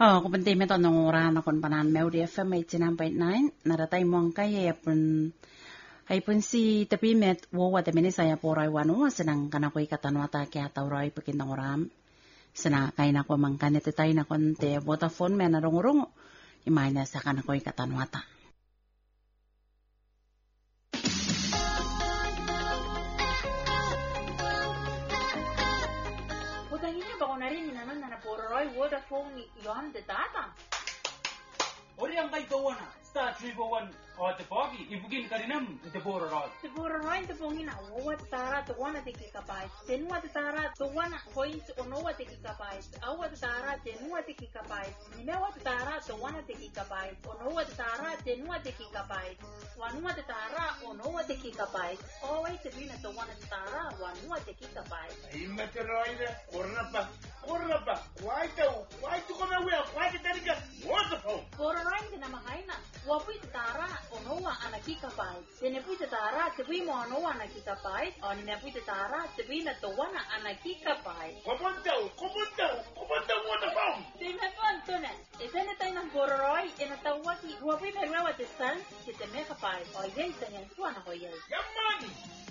Oh, ko penting me ton ngora na kon panan meu di FM 89.9 naratai mong kaya pun hay pun si tapi met wo wa te meni saya porai wanu senang kana ko ikatan wata kya taurai pekin ngoram sena kay na ko mangkane te tay na kon te Vodafone me na rong imay na sa kana ko ikatan wata. Utangin ba ko na rin naman na poroi Vodafone yon de data. Ori ang kay kawana star 341 o te pogi ibugin karinam te poroi. Te poroi te pongina wa tara to wana te gigabyte. Tenwa te tara to wana point onowa te gigabyte. Awa te tara tenwa te gigabyte. Nimewa te tara to wana te gigabyte. Onowa te tara tenwa te gigabyte. Wanua te tara onowa te gigabyte. Owai te bina to wana te tara wanua te gigabyte. Imma te roide kornapa. Wai tu kona wea wai te tarika Vodafone. Poroi te namakaina. Wapui te tara onowa ana gigabyte. Tene pui te tara te bui mo onowa ana gigabyte. O ni me pui te tara te bina to wana ana gigabyte. Komontau Vodafone. Te me pantone. E tene tai ng poroi e na tawaki. Wapui me rewa te san ki te megabyte. O yen te nyan tuana ho yen. Yamani.